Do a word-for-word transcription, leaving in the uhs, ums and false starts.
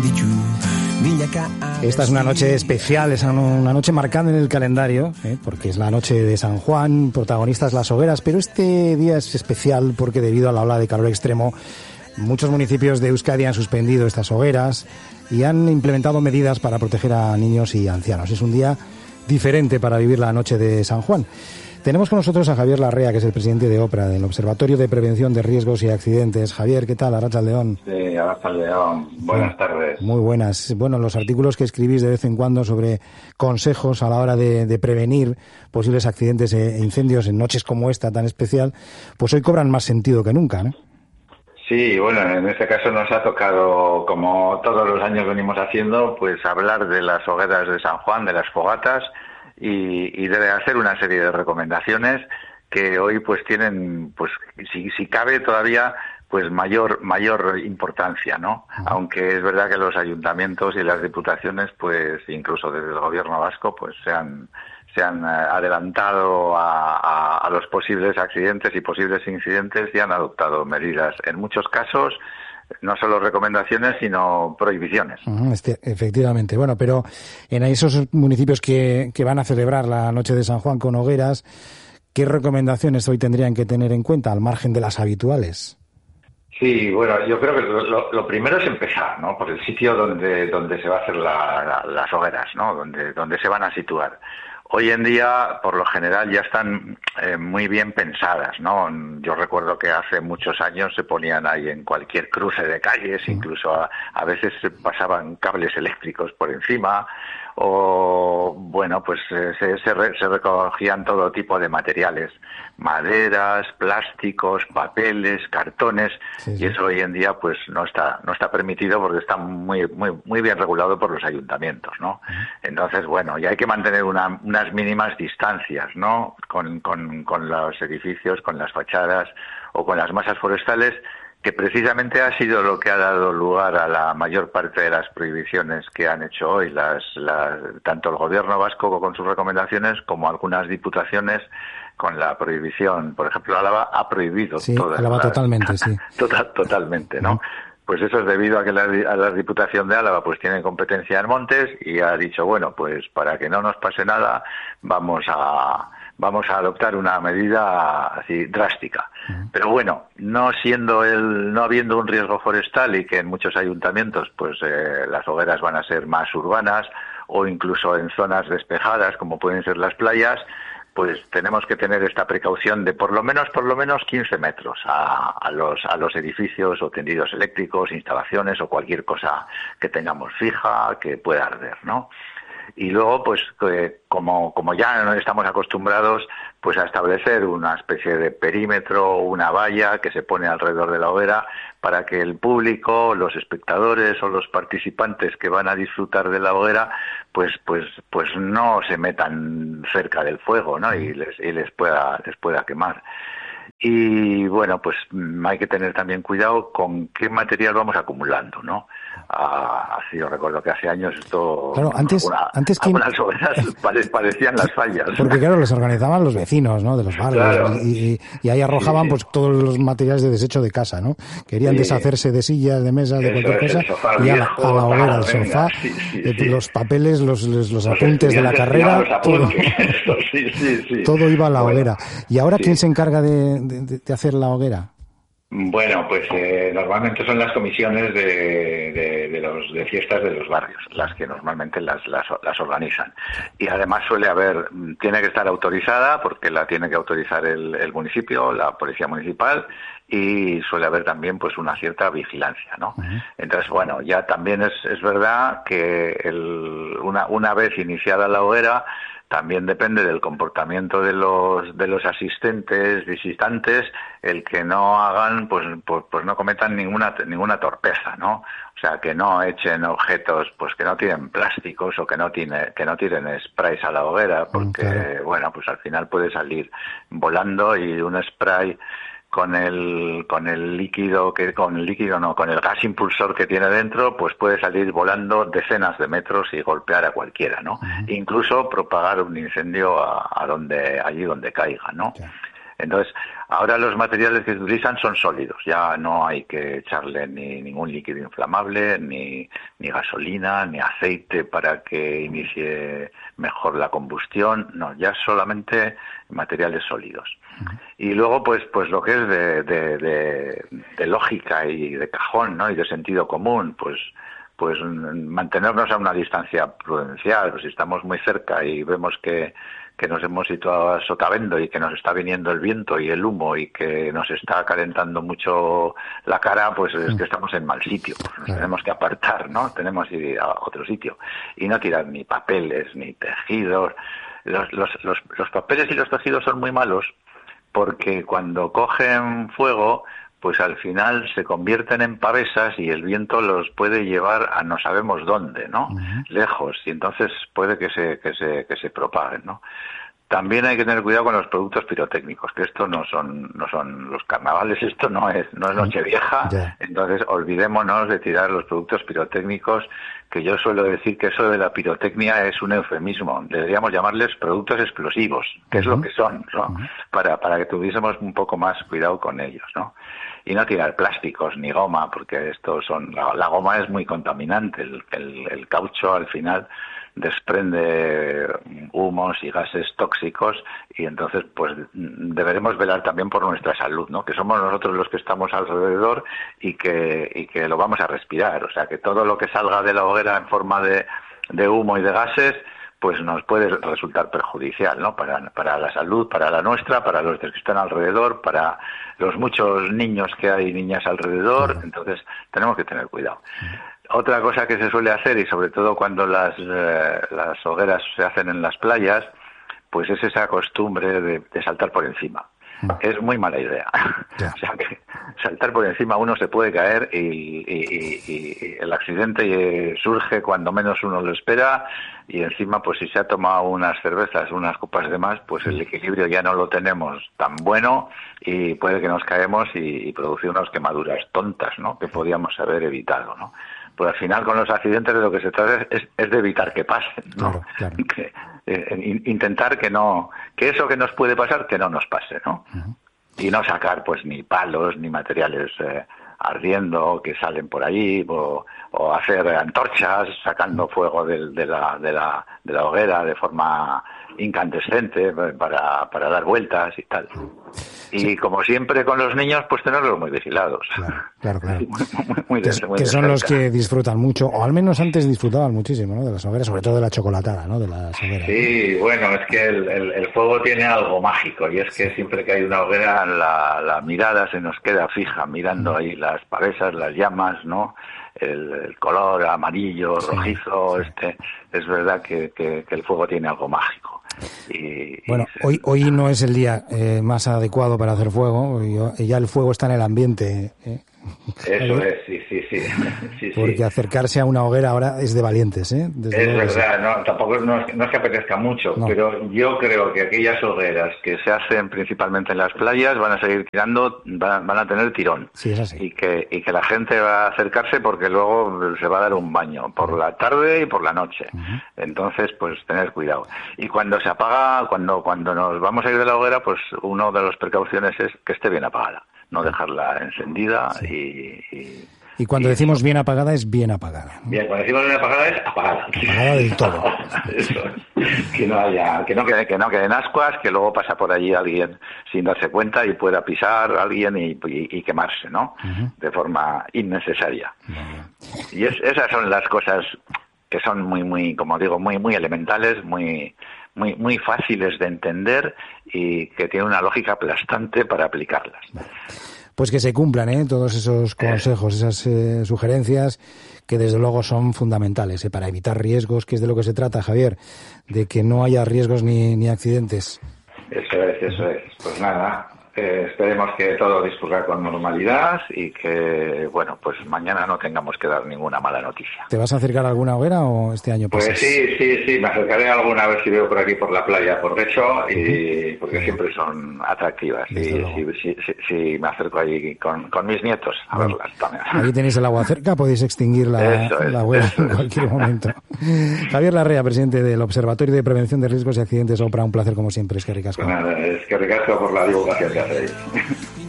Esta es una noche especial, es una noche marcada en el calendario, ¿eh? Porque es la noche de San Juan, protagonistas las hogueras, pero este día es especial porque debido a la ola de calor extremo, muchos municipios de Euskadi han suspendido estas hogueras y han implementado medidas para proteger a niños y ancianos. Es un día diferente para vivir la noche de San Juan. Tenemos con nosotros a Javier Larrea, que es el presidente de OPRA, del Observatorio de Prevención de Riesgos y Accidentes. Javier, ¿qué tal? Arratsaldeon. Sí, Arratsaldeon. Buenas tardes. Muy buenas. Bueno, los artículos que escribís de vez en cuando sobre consejos a la hora de, de prevenir posibles accidentes e incendios en noches como esta tan especial, pues hoy cobran más sentido que nunca, ¿no? Sí, bueno, en este caso nos ha tocado, como todos los años venimos haciendo, pues hablar de las hogueras de San Juan, de las fogatas, y, y de hacer una serie de recomendaciones que hoy pues tienen, pues si, si cabe todavía, pues mayor mayor importancia, ¿no? Uh-huh. Aunque es verdad que los ayuntamientos y las diputaciones, pues incluso desde el gobierno vasco, pues se han se han adelantado a, a, a los posibles accidentes y posibles incidentes y han adoptado medidas. En muchos casos, no solo recomendaciones, sino prohibiciones. Uh-huh, este, efectivamente. Bueno, pero en esos municipios que, que van a celebrar la noche de San Juan con hogueras, ¿qué recomendaciones hoy tendrían que tener en cuenta, al margen de las habituales? Sí, bueno, yo creo que lo, lo primero es empezar, ¿no? Por el sitio donde donde se va a hacer la, la, las hogueras, ¿no? Donde donde se van a situar. Hoy en día, por lo general, ya están eh, muy bien pensadas, ¿no? Yo recuerdo que hace muchos años se ponían ahí en cualquier cruce de calles, incluso a, a veces se pasaban cables eléctricos por encima, o, bueno, pues eh, se, se, re, se recogían todo tipo de materiales, maderas, plásticos, papeles, cartones, sí, sí. Y eso hoy en día pues no está no está permitido porque está muy muy muy bien regulado por los ayuntamientos, ¿no? Uh-huh. Entonces, bueno, ya hay que mantener una, unas mínimas distancias, ¿no? Con, con, con los edificios, con las fachadas o con las masas forestales, que precisamente ha sido lo que ha dado lugar a la mayor parte de las prohibiciones que han hecho hoy las, las tanto el gobierno vasco con sus recomendaciones como algunas diputaciones con la prohibición. Por ejemplo, Álava ha prohibido sí, todas Álava las, totalmente, sí. Total, totalmente, ¿no? Uh-huh. Pues eso es debido a que la, a la Diputación de Álava pues tiene competencia en montes y ha dicho, bueno, pues para que no nos pase nada vamos a vamos a adoptar una medida así drástica. Uh-huh. Pero bueno, no siendo el no habiendo un riesgo forestal y que en muchos ayuntamientos pues eh, las hogueras van a ser más urbanas o incluso en zonas despejadas como pueden ser las playas, pues tenemos que tener esta precaución de por lo menos por lo menos quince metros a, a los a los edificios o tendidos eléctricos, instalaciones o cualquier cosa que tengamos fija que pueda arder, ¿no? Y luego, pues, eh, como como ya no estamos acostumbrados, pues a establecer una especie de perímetro, una valla que se pone alrededor de la hoguera para que el público, los espectadores o los participantes que van a disfrutar de la hoguera, pues pues pues no se metan cerca del fuego, ¿no? Y les y les pueda les pueda quemar. Y bueno, pues hay que tener también cuidado con qué material vamos acumulando, ¿no? Ah, así yo recuerdo que hace años esto... Claro, antes, alguna, antes que... algunas hogueras pare, parecían las fallas. Porque claro, los organizaban los vecinos, ¿no? De los barrios. Claro. Y, y, y ahí arrojaban sí, sí. pues todos los materiales de desecho de casa, ¿no? Querían sí. deshacerse de sillas, de mesas, de cualquier cosa. Y a la, a la hoguera, el sofá, sí, sí, sí. los papeles, los, los, los apuntes de la carrera, todo, sí, sí, sí. todo iba a la bueno, hoguera. ¿Y ahora sí. quién se encarga de, de, de hacer la hoguera? Bueno, pues eh, normalmente son las comisiones de, de, de los de fiestas de los barrios las que normalmente las, las las organizan y además suele haber tiene que estar autorizada porque la tiene que autorizar el, el municipio, la policía municipal y suele haber también pues una cierta vigilancia, ¿no? Uh-huh. Entonces bueno, ya también es es verdad que el, una una vez iniciada la hoguera también depende del comportamiento de los de los asistentes, visitantes, el que no hagan, pues, pues, pues no cometan ninguna ninguna torpeza, ¿no? O sea, que no echen objetos, pues que no tiren plásticos o que no tiene, que no tiren sprays a la hoguera, porque claro. bueno, pues al final puede salir volando y un spray con el con el líquido que con el líquido no con el gas impulsor que tiene dentro pues puede salir volando decenas de metros y golpear a cualquiera, ¿no? Uh-huh. Incluso propagar un incendio a, a donde allí donde caiga, ¿no? Yeah. Entonces, ahora los materiales que se utilizan son sólidos, ya no hay que echarle ni ningún líquido inflamable, ni, ni gasolina, ni aceite para que inicie mejor la combustión, no, ya solamente materiales sólidos. Uh-huh. Y luego, pues, pues lo que es de, de, de, de lógica y de cajón, ¿no? Y de sentido común, pues, pues mantenernos a una distancia prudencial. Pues si estamos muy cerca y vemos que que nos hemos situado a sotavento y que nos está viniendo el viento y el humo y que nos está calentando mucho la cara, pues es que estamos en mal sitio. Nos tenemos que apartar, ¿no? Tenemos que ir a otro sitio. Y no tirar ni papeles, ni tejidos. Los, los, los, los papeles y los tejidos son muy malos porque cuando cogen fuego, pues al final se convierten en pavesas y el viento los puede llevar a no sabemos dónde, ¿no? Uh-huh. Lejos, y entonces puede que se, que se, que se propaguen, ¿no? También hay que tener cuidado con los productos pirotécnicos, que esto no son, no son los carnavales, esto no es, no es Nochevieja, yeah. Entonces olvidémonos de tirar los productos pirotécnicos, que yo suelo decir que eso de la pirotecnia es un eufemismo, deberíamos llamarles productos explosivos, que uh-huh. es lo que son, ¿no? Uh-huh. Para, para que tuviésemos un poco más cuidado con ellos, ¿no? Y no tirar plásticos ni goma, porque estos son, la, la goma es muy contaminante, el, el, el caucho al final desprende humos y gases tóxicos y entonces pues deberemos velar también por nuestra salud, ¿no? Que somos nosotros los que estamos alrededor y que y que lo vamos a respirar, o sea que todo lo que salga de la hoguera en forma de, de humo y de gases pues nos puede resultar perjudicial, ¿no? Para, para la salud, para la nuestra, para los que están alrededor, para los muchos niños que hay y niñas alrededor, entonces tenemos que tener cuidado. Otra cosa que se suele hacer, y sobre todo cuando las, eh, las hogueras se hacen en las playas, pues es esa costumbre de, de saltar por encima. Es muy mala idea. Yeah. O sea, que saltar por encima uno se puede caer y, y, y, y el accidente surge cuando menos uno lo espera y encima, pues si se ha tomado unas cervezas, unas copas de más, pues el equilibrio ya no lo tenemos tan bueno y puede que nos caemos y, y producir unas quemaduras tontas, ¿no? Que podíamos haber evitado, ¿no? Pues al final con los accidentes de lo que se trata es, es de evitar que pasen, ¿no? Claro, claro. Que, eh, intentar que no, que eso que nos puede pasar, que no nos pase, ¿no? Uh-huh. Y no sacar pues ni palos, ni materiales eh, ardiendo que salen por allí, o, o hacer antorchas sacando fuego de, de, la, de, la, de la hoguera de forma incandescente para, para dar vueltas y tal. Y sí. Como siempre con los niños, pues tenerlos muy vigilados. Claro, claro, claro. Muy, muy, muy que, de, muy que son cerca. Los que disfrutan mucho, o al menos antes disfrutaban muchísimo, ¿no? De las hogueras, sobre todo de la chocolatada, ¿no? De las hogueras. Sí, bueno, es que el, el, el fuego tiene algo mágico, y es que sí. Siempre que hay una hoguera, la, la mirada se nos queda fija, mirando mm. ahí las pavesas, las llamas, ¿no? El, el color amarillo, sí, rojizo, sí. este es verdad que, que, que el fuego tiene algo mágico. Y, bueno, y hoy hoy no es el día eh, más adecuado para hacer fuego, y ya el fuego está en el ambiente. ¿eh? Eso es, sí, sí, sí. sí Porque sí. acercarse a una hoguera ahora es de valientes, ¿eh? Desde es verdad, sí. no, tampoco no es, no es que apetezca mucho, no. Pero yo creo que aquellas hogueras que se hacen principalmente en las playas van a seguir tirando, van, van a tener tirón. Sí, es así. Y que, y que la gente va a acercarse porque luego se va a dar un baño, por uh-huh. la tarde y por la noche. Uh-huh. Entonces, pues tener cuidado. Y cuando se apaga, cuando, cuando nos vamos a ir de la hoguera, pues una de las precauciones es que esté bien apagada. No dejarla encendida sí. y, y... Y cuando y decimos eso. Bien apagada, es bien apagada, ¿no? Bien, cuando decimos bien apagada, es apagada. Apagada del todo. Eso es. Que no haya, que no quede, que no queden ascuas, que luego pasa por allí alguien sin darse cuenta y pueda pisar a alguien y, y, y quemarse, ¿no? Uh-huh. De forma innecesaria. Uh-huh. Y es, esas son las cosas que son muy, muy, como digo, muy, muy elementales, muy... muy muy fáciles de entender y que tienen una lógica aplastante para aplicarlas. Pues que se cumplan ¿eh? todos esos consejos, esas eh, sugerencias que desde luego son fundamentales ¿eh? para evitar riesgos, que es de lo que se trata, Javier, de que no haya riesgos ni, ni accidentes. Eso es, eso es. Pues nada, eh, esperemos que todo discurra con normalidad y que, bueno, pues mañana no tengamos que dar ninguna mala noticia. ¿Te vas a acercar a alguna hoguera o este año pasas? Pues sí, sí, sí, me acercaré alguna vez si veo por aquí por la playa, por Recho, y porque sí. siempre son atractivas. Y sí, sí, sí, sí, me acerco allí con, con mis nietos a bueno, verlas también. Ahí tenéis el agua cerca, podéis extinguir la, es, la hoguera en cualquier momento. Javier Larrea, presidente del Observatorio de Prevención de Riesgos y Accidentes OPRA, un placer como siempre, es que ricasco. Pues nada, es que ricasco por la divulgación. Gracias, Reyes.